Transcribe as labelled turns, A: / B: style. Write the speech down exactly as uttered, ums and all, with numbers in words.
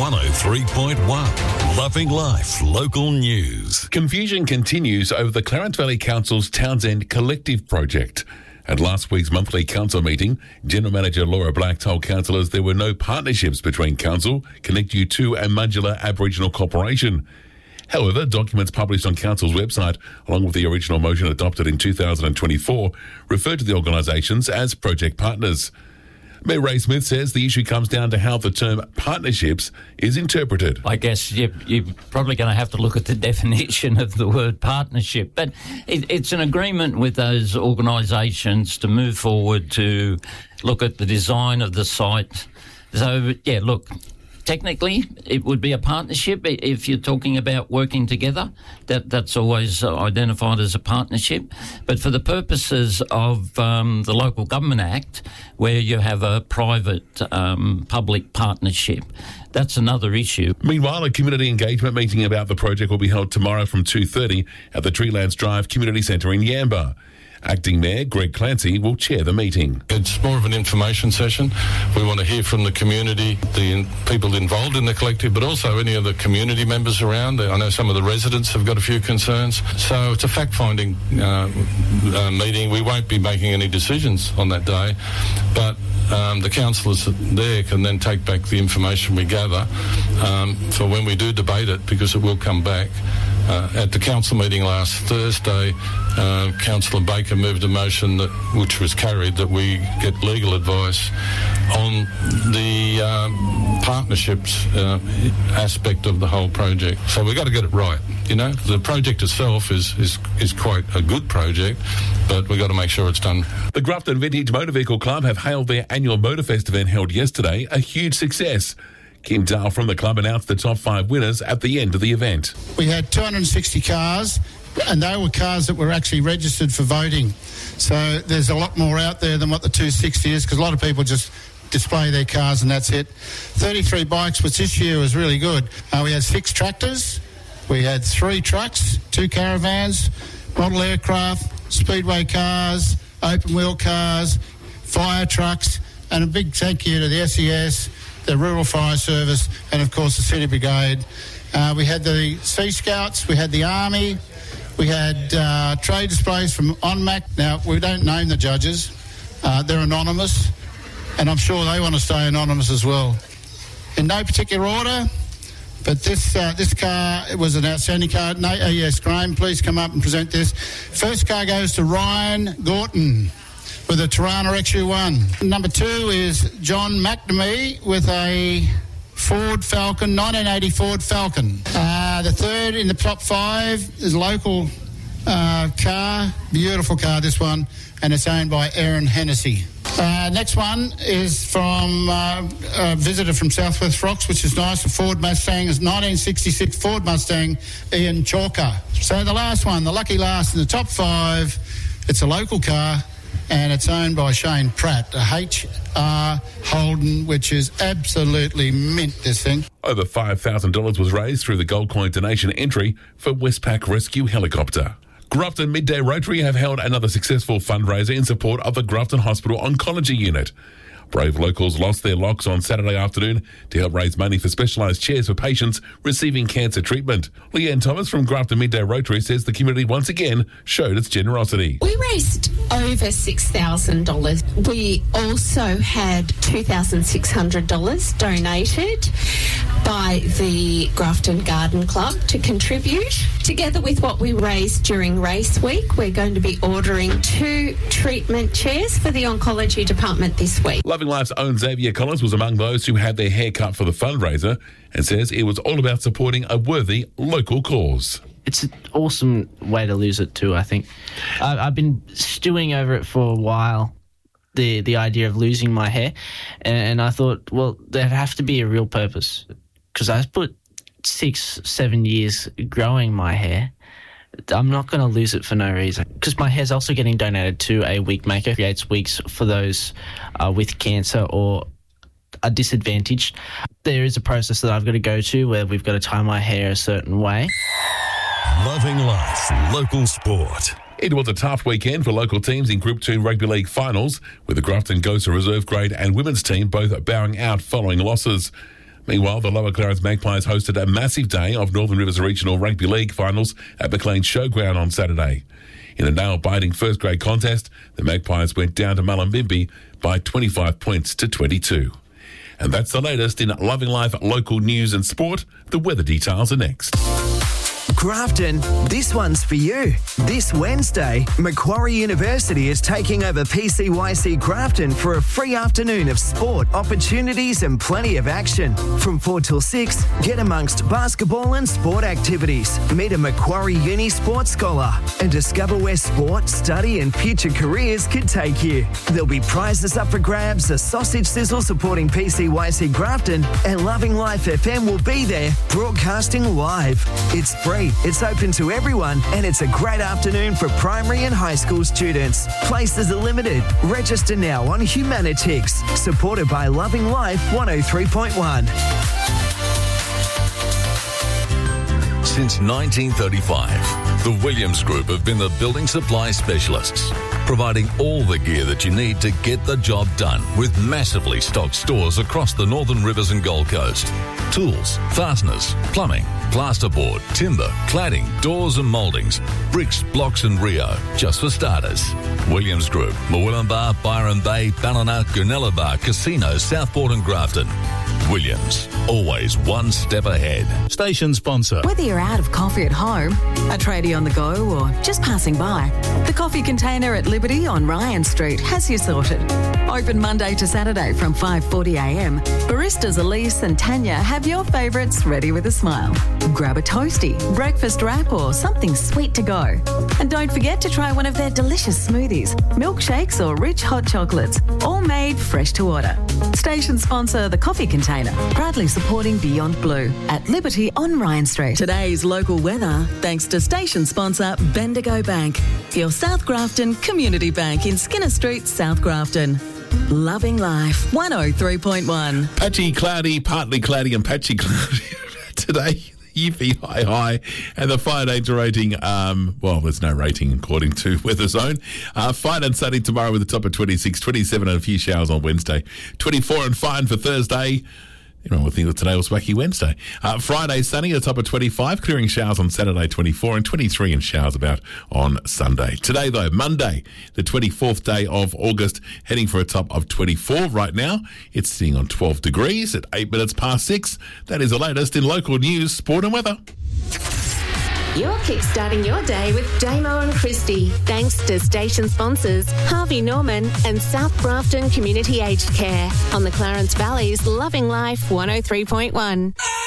A: one oh three point one. Loving Life Local News. Confusion continues over the Clarence Valley Council's Townsend Collective project. At last week's monthly council meeting, General Manager Laura Black told councillors there were no partnerships between council, Connect U two and Mudgilla Aboriginal Corporation. However, documents published on Council's website, along with the original motion adopted in two thousand twenty-four, refer to the organisations as project partners. Mayor Ray Smith says the issue comes down to how the term partnerships is interpreted.
B: I guess you're, you're probably going to have to look at the definition of the word partnership, but it, it's an agreement with those organisations to move forward to look at the design of the site. So, yeah, look, technically it would be a partnership if you're talking about working together. That That's always identified as a partnership. But for the purposes of um, the Local Government Act, where you have a private um, public partnership, that's another issue.
A: Meanwhile, a community engagement meeting about the project will be held tomorrow from two thirty at the Treelands Drive Community Centre in Yamba. Acting Mayor Greg Clancy will chair the meeting.
C: It's more of an information session. We want to hear from the community, the in, people involved in the collective, but also any of the community members around. I know some of the residents have got a few concerns. So it's a fact-finding uh, uh, meeting. We won't be making any decisions on that day, but um, the councillors there can then take back the information we gather um, for when we do debate it, because it will come back. Uh, at the council meeting last Thursday, uh, Councillor Baker moved a motion that, which was carried, that we get legal advice on the um, partnerships uh, aspect of the whole project. So we've got to get it right. You know, the project itself is, is, is quite a good project, but we've got to make sure it's done.
A: The Grafton Vintage Motor Vehicle Club have hailed their annual Motorfest event held yesterday a huge success. Kim Dahl from the club announced the top five winners at the end of the event.
D: We had two hundred sixty cars, and they were cars that were actually registered for voting. So there's a lot more out there than what the two hundred sixty is, because a lot of people just display their cars and that's it. thirty-three bikes, which this year was really good. Uh, we had six tractors, we had three trucks, two caravans, model aircraft, speedway cars, open wheel cars, fire trucks, and a big thank you to the S E S, the Rural Fire Service, and of course the City Brigade. Uh, we had the Sea Scouts, we had the Army, we had uh, trade displays from OnMac. Now, we don't name the judges. Uh, they're anonymous, and I'm sure they want to stay anonymous as well. In no particular order, but this uh, this car, it was an outstanding car. No, uh, yes, Graham, please come up and present this. First car goes to Ryan Gorton with a Tirana X U one. Number two is John McNamee with a Ford Falcon, nineteen eighty Ford Falcon. Uh, the third in the top five is a local uh, car, beautiful car, this one, and it's owned by Aaron Hennessy. Uh, next one is from uh, a visitor from Southwest Rocks, which is nice, a Ford Mustang, is nineteen sixty-six Ford Mustang, Ian Chalker. So the last one, the lucky last in the top five, it's a local car, and it's owned by Shane Pratt, a H R Holden, which is absolutely mint, this thing.
A: Over five thousand dollars was raised through the Gold Coin donation entry for Westpac Rescue Helicopter. Grafton Midday Rotary have held another successful fundraiser in support of the Grafton Hospital Oncology Unit. Brave locals lost their locks on Saturday afternoon to help raise money for specialised chairs for patients receiving cancer treatment. Leanne Thomas from Grafton Midday Rotary says the community once again showed its generosity.
E: We raised over six thousand dollars. We also had two thousand six hundred dollars donated by the Grafton Garden Club to contribute. Together with what we raised during race week, we're going to be ordering two treatment chairs for the oncology department this week.
A: Loving Life's own Xavier Collins was among those who had their hair cut for the fundraiser and says it was all about supporting a worthy local cause.
F: It's an awesome way to lose it too, I think. I've, I've been stewing over it for a while, the the idea of losing my hair, and, and I thought, well, there'd have to be a real purpose, because I put six, seven years growing my hair. I'm not going to lose it for no reason, because my hair's also getting donated to a wig maker, creates wigs for those uh, with cancer or are disadvantaged. There is a process that I've got to go to where we've got to tie my hair a certain way.
A: Loving Life, local sport. It was a tough weekend for local teams in Group two Rugby League finals, with the Grafton Ghosts Reserve Grade and women's team both bowing out following losses. Meanwhile, the Lower Clarence Magpies hosted a massive day of Northern Rivers Regional Rugby League finals at McLean Showground on Saturday. In a nail-biting first-grade contest, the Magpies went down to Mullumbimby by twenty-five points to twenty-two. And that's the latest in Loving Life local news and sport. The weather details are next.
G: Grafton, this one's for you. This Wednesday, Macquarie University is taking over P C Y C Grafton for a free afternoon of sport, opportunities and plenty of action. From four till six, get amongst basketball and sport activities. Meet a Macquarie Uni sports scholar and discover where sport, study and future careers could take you. There'll be prizes up for grabs, a sausage sizzle supporting P C Y C Grafton, and Loving Life F M will be there broadcasting live. It's free. It's open to everyone and it's a great afternoon for primary and high school students. Places are limited. Register now on Humanitix, supported by Loving Life one oh three point one.
H: Since nineteen thirty-five, the Williams Group have been the building supply specialists, providing all the gear that you need to get the job done with massively stocked stores across the Northern Rivers and Gold Coast. Tools, fasteners, plumbing, plasterboard, timber, cladding, doors and mouldings, bricks, blocks and Rio, just for starters. Williams Group, Murwillumbah, Byron Bay, Ballina, Goonellabah, Casino, Southport and Grafton. Williams, always one step ahead.
I: Station sponsor.
J: Whether you're out of coffee at home, a tradie on the go or just passing by, the Coffee Container at Liberty on Ryan Street has you sorted. Open Monday to Saturday from five forty a m. Baristas Elise and Tanya have your favourites ready with a smile. Grab a toasty, breakfast wrap or something sweet to go. And don't forget to try one of their delicious smoothies, milkshakes or rich hot chocolates, all made fresh to order. Station sponsor the Coffee Container, proudly supporting Beyond Blue at Liberty on Ryan Street. Today's local weather, thanks to station sponsor Bendigo Bank, your South Grafton community bank in Skinner Street, South Grafton. Loving Life one oh three point one.
A: Patchy, cloudy, partly cloudy and patchy cloudy today. U V high high and the fire danger rating, um, well, there's no rating according to Weather Zone. Uh, fine and sunny tomorrow with a top of twenty-six, twenty-seven and a few showers on Wednesday. twenty-four and fine for Thursday. You know, we think that today was Wacky Wednesday. Uh, Friday, sunny, a top of twenty-five, clearing showers on Saturday, twenty-four, and twenty-three and showers about on Sunday. Today, though, Monday, the twenty-fourth day of August, heading for a top of twenty-four right now. It's sitting on twelve degrees at eight minutes past six. That is the latest in local news, sport and weather.
E: You're kickstarting your day with Damo and Christie, thanks to station sponsors Harvey Norman and South Grafton Community Aged Care on the Clarence Valley's Loving Life one oh three point one.